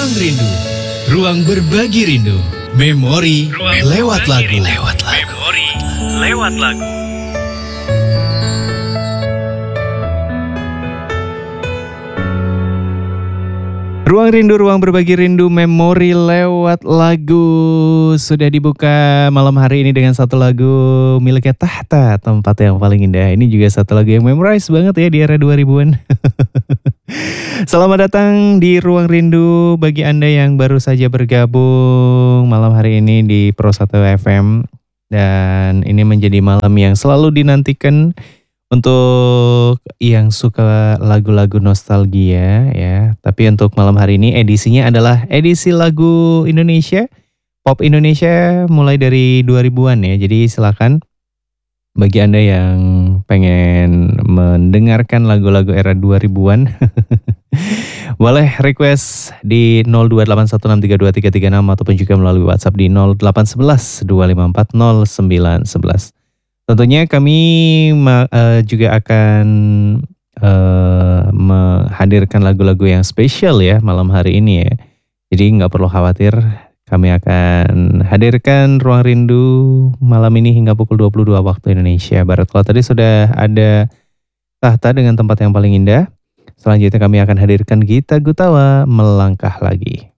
Ruang Rindu, ruang berbagi rindu, memori lewat lagu. Memori lewat lagu. Ruang rindu, ruang berbagi rindu, memori lewat lagu. Sudah dibuka malam hari ini dengan satu lagu miliknya Tahta, tempat yang paling indah. Ini juga satu lagu yang memorize banget ya di era 2000-an. Selamat datang di Ruang Rindu bagi Anda yang baru saja bergabung malam hari ini di Pro 1 FM. Dan ini menjadi malam yang selalu dinantikan untuk yang suka lagu-lagu nostalgia ya. Tapi untuk malam hari ini edisinya adalah edisi lagu Indonesia, pop Indonesia mulai dari 2000-an ya. Jadi silakan bagi Anda yang pengen mendengarkan lagu-lagu era 2000-an boleh request di 02816323336 ataupun juga melalui WhatsApp di 0811-254-0911. Tentunya kami juga akan menghadirkan lagu-lagu yang spesial ya malam hari ini ya. Jadi nggak perlu khawatir, kami akan hadirkan Ruang Rindu malam ini hingga pukul 22 waktu Indonesia Barat. Kalau tadi sudah ada Tahta dengan tempat yang paling indah, selanjutnya kami akan hadirkan Gita Gutawa, Melangkah Lagi.